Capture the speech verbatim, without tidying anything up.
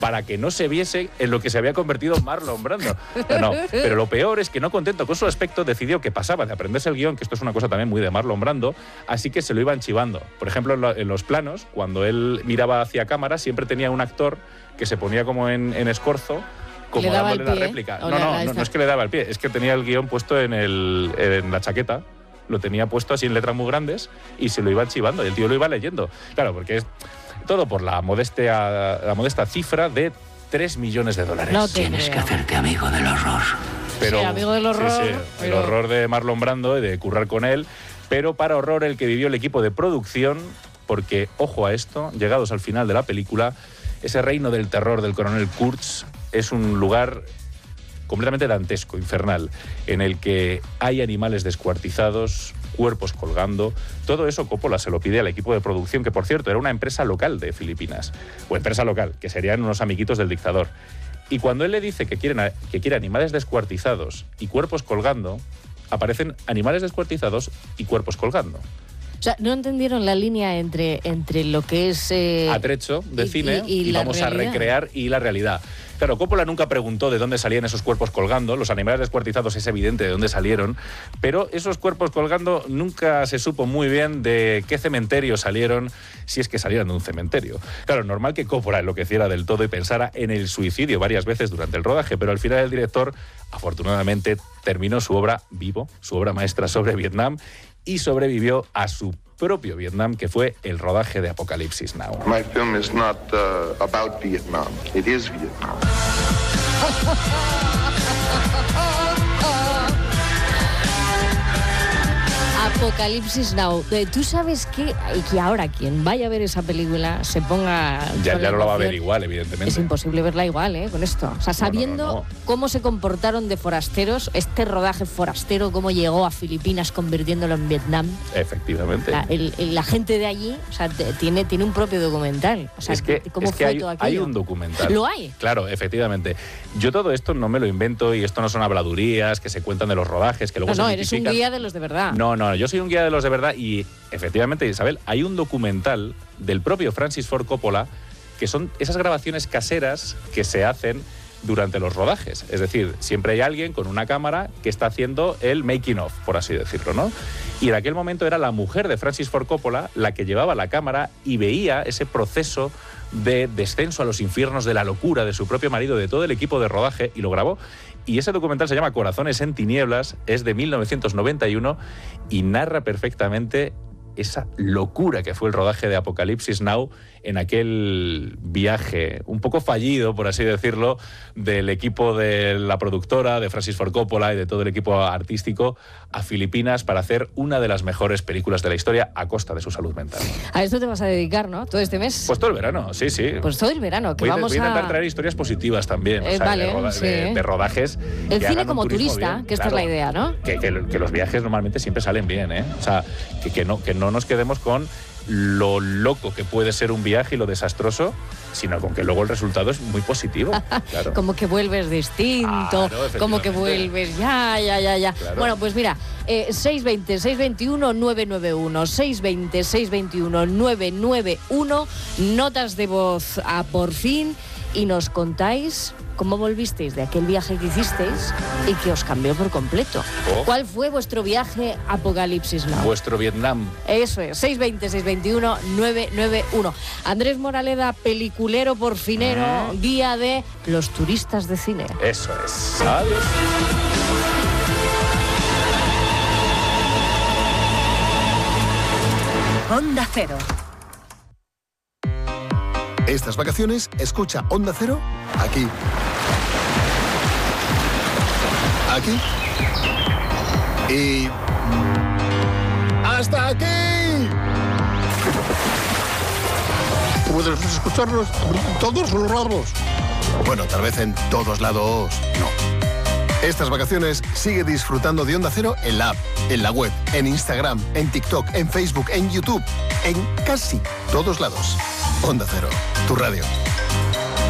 para que no se viese en lo que se había convertido Marlon Brando. No, no, pero lo peor es que, no contento con su aspecto, decidió que pasaba de aprenderse el guión, que esto es una cosa también muy de Marlon Brando, así que se lo iban chivando. Por ejemplo, en, lo, en los planos, cuando él miraba hacia cámara, siempre tenía un actor que se ponía como en, en escorzo, como dándole la réplica. No, no, no, no es que le daba el pie, es que tenía el guión puesto en, el, en la chaqueta, lo tenía puesto así en letras muy grandes y se lo iban chivando, y el tío lo iba leyendo. Claro, porque es todo por la modestia, la modesta cifra de tres millones de dólares. No te Tienes creo. que hacerte amigo del horror. Pero, sí, amigo del horror. Sí, sí, pero... el horror de Marlon Brando y de currar con él, pero para horror el que vivió el equipo de producción, porque, ojo a esto, llegados al final de la película, ese reino del terror del coronel Kurtz es un lugar completamente dantesco, infernal, en el que hay animales descuartizados, cuerpos colgando. Todo eso Coppola se lo pide al equipo de producción, que por cierto era una empresa local de Filipinas, o empresa local, que serían unos amiguitos del dictador. Y cuando él le dice que, quieren, que quiere animales descuartizados y cuerpos colgando, aparecen animales descuartizados y cuerpos colgando. O sea, no entendieron la línea entre, entre lo que es... Eh, atrecho de y, cine y, y, y vamos realidad. a recrear y la realidad. Claro, Coppola nunca preguntó de dónde salían esos cuerpos colgando. Los animales descuartizados es evidente de dónde salieron, pero esos cuerpos colgando nunca se supo muy bien de qué cementerio salieron, si es que salieron de un cementerio. Claro, normal que Coppola enloqueciera del todo y pensara en el suicidio varias veces durante el rodaje, pero al final el director, afortunadamente, terminó su obra vivo, su obra maestra sobre Vietnam, y sobrevivió a su propio Vietnam, que fue el rodaje de Apocalipsis Now. My film is not uh, about Vietnam. It is Vietnam. Apocalipsis Now. Tú sabes que, que ahora quien vaya a ver esa película se ponga... Ya, ya no la va a ver igual, evidentemente. Es imposible verla igual, ¿eh? Con esto. O sea, sabiendo no, no, no. cómo se comportaron de forasteros, este rodaje forastero, cómo llegó a Filipinas convirtiéndolo en Vietnam. Efectivamente. La, el, el, la gente de allí, o sea, tiene, tiene un propio documental. O sea, es que, ¿cómo es que fue hay, todo aquello? hay un documental. ¿Lo hay? Claro, efectivamente. Yo todo esto no me lo invento y esto no son habladurías que se cuentan de los rodajes, que luego no, se no, eres un guía de los de verdad. No, no, yo soy un guía de los de verdad y efectivamente, Isabel, hay un documental del propio Francis Ford Coppola que son esas grabaciones caseras que se hacen durante los rodajes. Es decir, siempre hay alguien con una cámara que está haciendo el making of, por así decirlo, ¿no? Y en aquel momento era la mujer de Francis Ford Coppola la que llevaba la cámara y veía ese proceso de descenso a los infiernos de la locura de su propio marido, de todo el equipo de rodaje, y lo grabó. Y ese documental se llama Corazones en tinieblas, es de mil novecientos noventa y uno y narra perfectamente esa locura que fue el rodaje de Apocalipsis Now en aquel viaje un poco fallido, por así decirlo, del equipo de la productora, de Francis Ford Coppola y de todo el equipo artístico a Filipinas para hacer una de las mejores películas de la historia a costa de su salud mental. A esto te vas a dedicar, ¿no? Todo este mes. Pues todo el verano, sí, sí. Pues todo el verano, que voy, vamos voy a intentar a... traer historias positivas también, eh, o sea, vale, de, roda- sí. de, de rodajes. El que cine hagan como un turismo turista, bien, que esta claro. es la idea, ¿no? Que, que, que los viajes normalmente siempre salen bien, ¿eh? O sea, que, que, no, que no nos quedemos con lo loco que puede ser un viaje y lo desastroso, sino con que luego el resultado es muy positivo. Claro. Como que vuelves distinto, Claro, como que vuelves ya, ya, ya, ya. Claro. Bueno, pues mira, eh, seis veinte, seis veintiuno, nueve nueve uno, seis veinte, seis veintiuno, nueve nueve uno, notas de voz a Por Fin, y nos contáis cómo volvisteis de aquel viaje que hicisteis y que os cambió por completo. Oh. ¿Cuál fue vuestro viaje Apocalipsis Now? Vuestro Vietnam. Eso es, seis veinte, seis veintiuno, nueve nueve uno. Andrés Moraleda, peliculero porfinero, Mm. guía de los turistas de cine. Eso es. Adiós. Onda Cero. Estas vacaciones, escucha Onda Cero aquí. Aquí. Y... ¡hasta aquí! Puedes escucharlos todos los lados. Bueno, tal vez en todos lados no. Estas vacaciones sigue disfrutando de Onda Cero en la app, en la web, en Instagram, en TikTok, en Facebook, en YouTube, en casi todos lados. Onda Cero, tu radio.